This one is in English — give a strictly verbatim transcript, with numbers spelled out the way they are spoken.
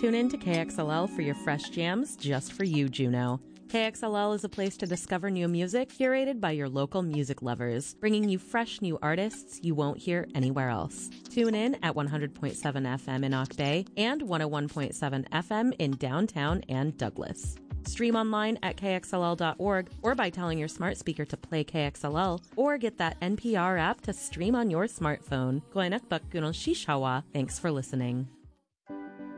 Tune in to K X L L for your fresh jams just for you, Juneau. K X L L is a place to discover new music curated by your local music lovers, bringing you fresh new artists you won't hear anywhere else. Tune in at one hundred point seven F M in Ock Bay and one oh one point seven F M in downtown and Douglas. Stream online at K X L L dot org or by telling your smart speaker to play K X L L, or get that N P R app to stream on your smartphone. Thanks for listening.